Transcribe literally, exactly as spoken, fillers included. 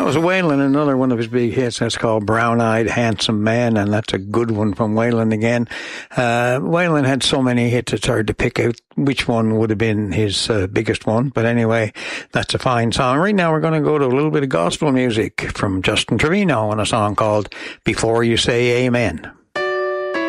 was Waylon, another one of his big hits. That's called Brown-Eyed Handsome Man, and that's a good one from Waylon again. Uh, Waylon had so many hits, it's hard to pick out which one would have been his uh, biggest one. But anyway, that's a fine song. Right now we're going to go to a little bit of gospel music from Justin Trevino and a song called Before You Say Amen.